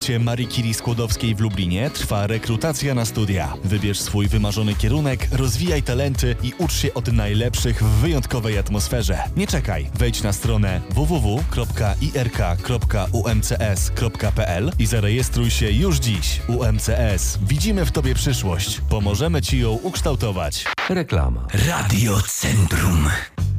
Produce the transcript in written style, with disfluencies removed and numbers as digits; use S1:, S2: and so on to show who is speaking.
S1: Marii Curie Skłodowskiej w Lublinie trwa rekrutacja na studia. Wybierz swój wymarzony kierunek, rozwijaj talenty i ucz się od najlepszych w wyjątkowej atmosferze. Nie czekaj, wejdź na stronę www.irk.umcs.pl i zarejestruj się już dziś. UMCS. Widzimy w Tobie przyszłość. Pomożemy Ci ją ukształtować.
S2: Reklama.
S3: Radio Centrum.